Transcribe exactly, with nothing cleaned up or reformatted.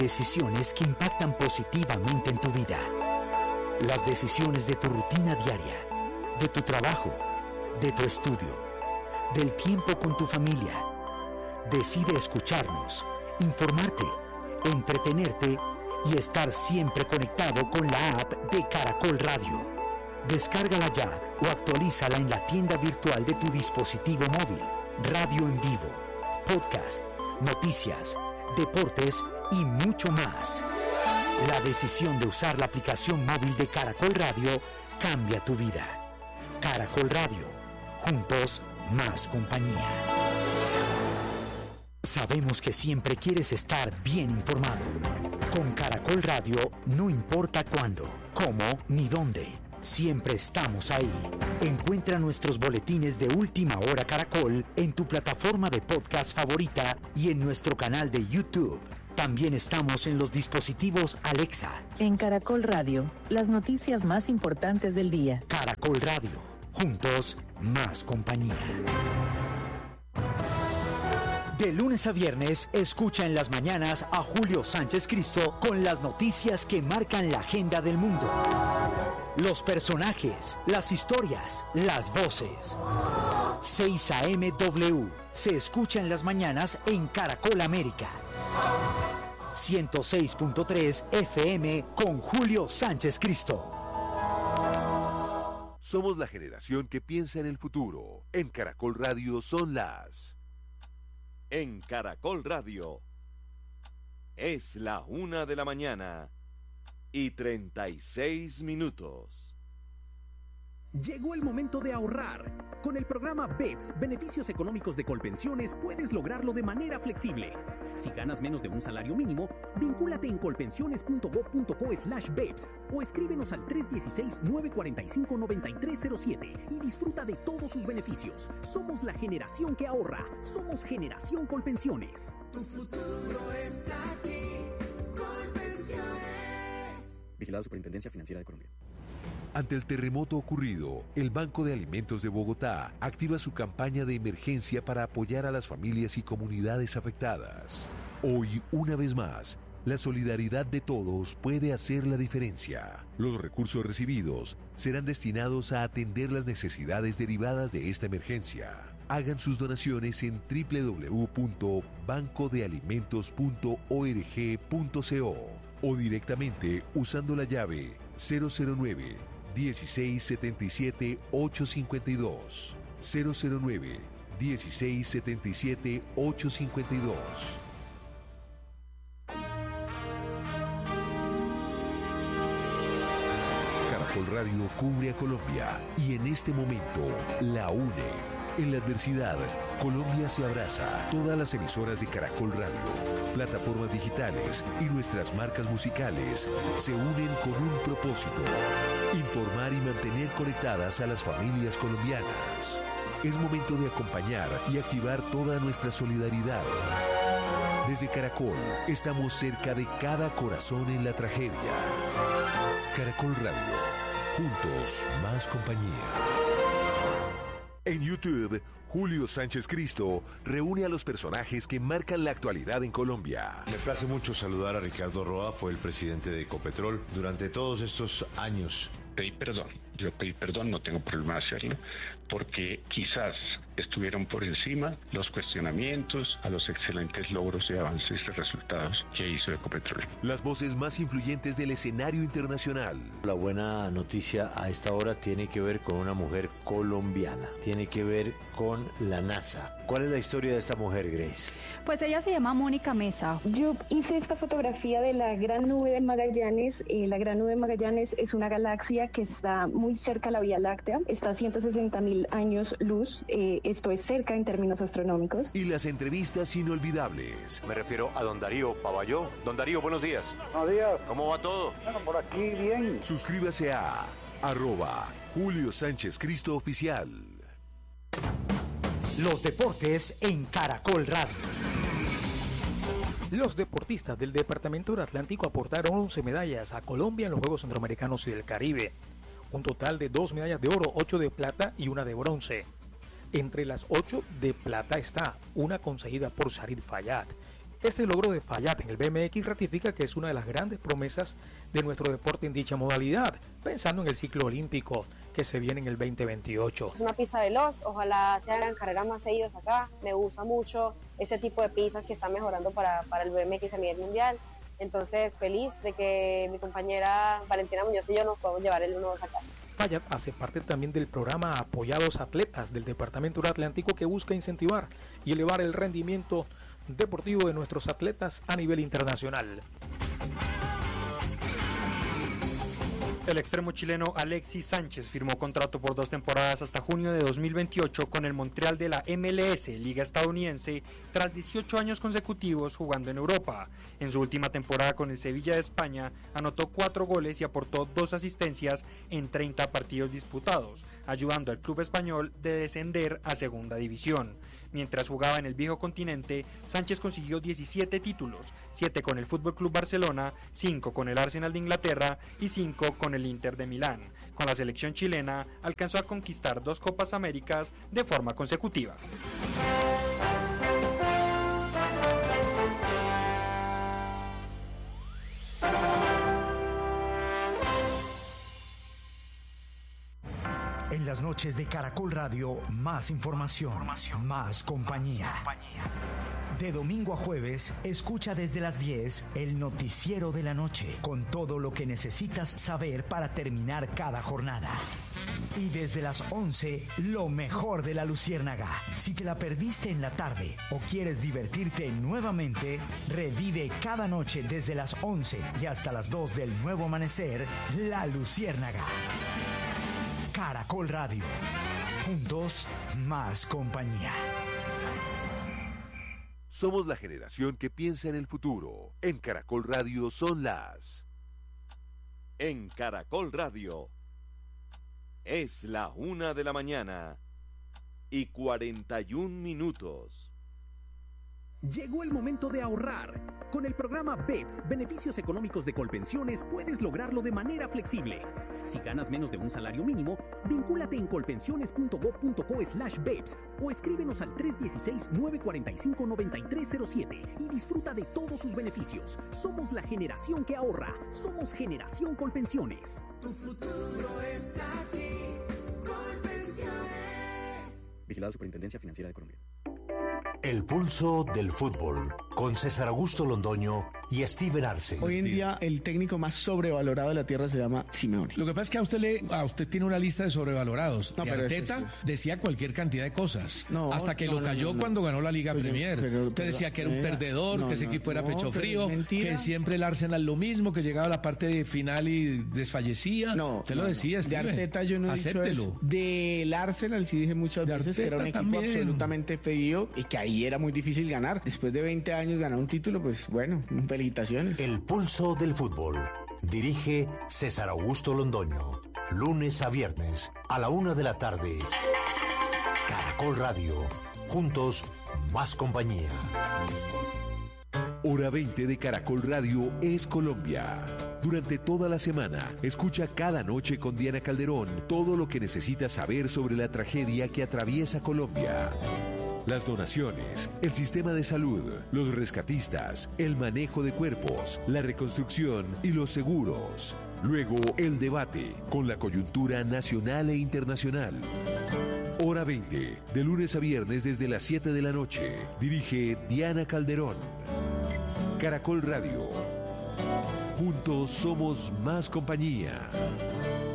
Decisiones que impactan positivamente en tu vida. Las decisiones de tu rutina diaria, de tu trabajo, de tu estudio, del tiempo con tu familia. Decide escucharnos, informarte, entretenerte y estar siempre conectado con la app de Caracol Radio. Descárgala ya o actualízala en la tienda virtual de tu dispositivo móvil. Radio en vivo, podcast, noticias, deportes y mucho más. La decisión de usar la aplicación móvil de Caracol Radio cambia tu vida. Caracol Radio, juntos más compañía. Sabemos que siempre quieres estar bien informado. Con Caracol Radio no importa cuándo, cómo ni dónde. Siempre estamos ahí. Encuentra nuestros boletines de Última Hora Caracol en tu plataforma de podcast favorita y en nuestro canal de YouTube. También estamos en los dispositivos Alexa. En Caracol Radio, las noticias más importantes del día. Caracol Radio, juntos más compañía. De lunes a viernes, escucha en las mañanas a Julio Sánchez Cristo con las noticias que marcan la agenda del mundo. Los personajes, las historias, las voces. seis A M W se escucha en las mañanas en Caracol América. ciento seis punto tres F M con Julio Sánchez Cristo. Somos la generación que piensa en el futuro. En Caracol Radio son las... En Caracol Radio es la una de la mañana y treinta y seis minutos. Llegó el momento de ahorrar. Con el programa B E P S, Beneficios Económicos de Colpensiones, puedes lograrlo de manera flexible. Si ganas menos de un salario mínimo, vincúlate en colpensiones.gov.co slash B E P S o escríbenos al tres uno seis, nueve cuatro cinco, nueve tres cero siete y disfruta de todos sus beneficios. Somos la generación que ahorra. Somos Generación Colpensiones. Tu futuro está aquí. Colpensiones. Vigilado Superintendencia Financiera de Colombia. Ante el terremoto ocurrido, el Banco de Alimentos de Bogotá activa su campaña de emergencia para apoyar a las familias y comunidades afectadas. Hoy, una vez más, la solidaridad de todos puede hacer la diferencia. Los recursos recibidos serán destinados a atender las necesidades derivadas de esta emergencia. Hagan sus donaciones en doble u doble u doble u punto banco de alimentos punto org punto co o directamente usando la llave cero cero nueve, dieciséis setenta y siete, ochocientos cincuenta y dos. cero cero nueve, dieciséis setenta y siete, ochocientos cincuenta y dos. Caracol Radio cubre a Colombia y en este momento la une. En la adversidad, Colombia se abraza. Todas las emisoras de Caracol Radio, plataformas digitales y nuestras marcas musicales se unen con un propósito: informar y mantener conectadas a las familias colombianas. Es momento de acompañar y activar toda nuestra solidaridad. Desde Caracol, estamos cerca de cada corazón en la tragedia. Caracol Radio, juntos más compañía. En YouTube, Julio Sánchez Cristo reúne a los personajes que marcan la actualidad en Colombia. Me place mucho saludar a Ricardo Roa, fue el presidente de Ecopetrol durante todos estos años. Pedí perdón, yo pedí perdón, no tengo problema de hacerlo, porque quizás estuvieron por encima los cuestionamientos a los excelentes logros y avances y resultados que hizo Ecopetrol. Las voces más influyentes del escenario internacional. La buena noticia a esta hora tiene que ver con una mujer colombiana, tiene que ver con la NASA. ¿Cuál es la historia de esta mujer, Grace? Pues ella se llama Mónica Mesa. Yo hice esta fotografía de la Gran Nube de Magallanes. Eh, la Gran Nube de Magallanes es una galaxia que está muy cerca a la Vía Láctea, está a ciento sesenta mil años luz, eh, esto es cerca en términos astronómicos. Y las entrevistas inolvidables. Me refiero a don Darío Paballó. Don Darío, buenos días. Buenos días. ¿Cómo va todo? Bueno, por aquí bien. Suscríbase a arroba Julio Sánchez Cristo Oficial. Los deportes en Caracol Radio. Los deportistas del Departamento del Atlántico aportaron once medallas a Colombia en los Juegos Centroamericanos y del Caribe. Un total de dos medallas de oro, ocho de plata y una de bronce. Entre las ocho de plata está una conseguida por Sarid Fayad Este logro de Fallat en el B M X ratifica que es una de las grandes promesas de nuestro deporte en dicha modalidad, pensando en el ciclo olímpico que se viene en el veinte veintiocho. Es una pista veloz, ojalá se hagan carreras más seguidos acá. Me gusta mucho ese tipo de pistas que están mejorando para, para el B M X a nivel mundial. Entonces, feliz de que mi compañera Valentina Muñoz y yo nos podamos llevar el uno dos a casa. Fallat hace parte también del programa Apoyados Atletas del Departamento Atlántico, que busca incentivar y elevar el rendimiento deportivo de nuestros atletas a nivel internacional. El extremo chileno Alexis Sánchez firmó contrato por dos temporadas hasta junio de dos mil veintiocho con el Montreal de la M L S, Liga Estadounidense, tras dieciocho años consecutivos jugando en Europa. En su última temporada con el Sevilla de España, anotó cuatro goles y aportó dos asistencias en treinta partidos disputados, ayudando al club español de descender a Segunda División. Mientras jugaba en el viejo continente, Sánchez consiguió diecisiete títulos, siete con el F C Barcelona, cinco con el Arsenal de Inglaterra y cinco con el Inter de Milán. Con la selección chilena alcanzó a conquistar dos Copas Américas de forma consecutiva. En las noches de Caracol Radio, más información, información. Más, compañía. más compañía. De domingo a jueves, escucha desde las diez el noticiero de la noche, con todo lo que necesitas saber para terminar cada jornada. Y desde las once, lo mejor de la Luciérnaga. Si te la perdiste en la tarde o quieres divertirte nuevamente, revive cada noche desde las once y hasta las dos del nuevo amanecer, La Luciérnaga. Caracol Radio. Juntos, más compañía. Somos la generación que piensa en el futuro. En Caracol Radio son las... En Caracol Radio es la una de la mañana y cuarenta y un minutos. Llegó el momento de ahorrar. Con el programa B E P S, Beneficios Económicos de Colpensiones, puedes lograrlo de manera flexible. Si ganas menos de un salario mínimo, vincúlate en colpensiones punto gob punto co slash B E P S o escríbenos al tres uno seis, nueve cuatro cinco, nueve tres cero siete y disfruta de todos sus beneficios. Somos la generación que ahorra. Somos Generación Colpensiones. Tu futuro está aquí. Colpensiones. Vigilado Superintendencia Financiera de Colombia. El pulso del fútbol, con César Augusto Londoño y Steven Arce. Hoy en día el técnico más sobrevalorado de la tierra se llama Simeone. Lo que pasa es que a usted le, a usted tiene una lista de sobrevalorados. No, y pero Arteta eso, eso, eso. decía cualquier cantidad de cosas. No, hasta que no, lo cayó no, no, cuando no. ganó la Liga Pero, Premier. pero, usted pero, decía que era un eh, perdedor, no, que ese no, equipo era no, pecho pero frío, mentira. que siempre el Arsenal lo mismo, que llegaba a la parte final y desfallecía. No, usted no, lo decía, no. Steven. De Arteta yo no he Acéptelo. dicho eso. Del Arsenal sí dije muchas De veces que era un Arteta equipo también. absolutamente frío y que ahí era muy difícil ganar. Después de veinte años ganar un título, pues bueno, felicitaciones. El pulso del fútbol. Dirige César Augusto Londoño. Lunes a viernes a la una de la tarde. Caracol Radio. Juntos, más compañía. Hora veinte de Caracol Radio es Colombia. Durante toda la semana, escucha cada noche con Diana Calderón todo lo que necesitas saber sobre la tragedia que atraviesa Colombia. Las donaciones, el sistema de salud, los rescatistas, el manejo de cuerpos, la reconstrucción y los seguros. Luego, el debate con la coyuntura nacional e internacional. Hora veinte, de lunes a viernes desde las siete de la noche. Dirige Diana Calderón. Caracol Radio. Juntos somos más compañía.